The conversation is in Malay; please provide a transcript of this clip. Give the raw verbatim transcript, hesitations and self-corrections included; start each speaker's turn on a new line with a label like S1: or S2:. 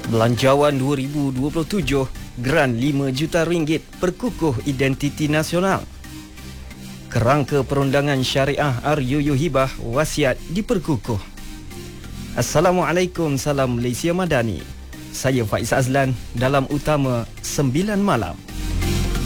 S1: Belanjawan dua ribu dua puluh tujuh, Geran lima juta ringgit perkukuh identiti nasional. Kerangka perundangan syariah R U U Hibah wasiat diperkukuh. Assalamualaikum, salam Malaysia Madani. Saya Faiz Azlan dalam Utama sembilan Malam.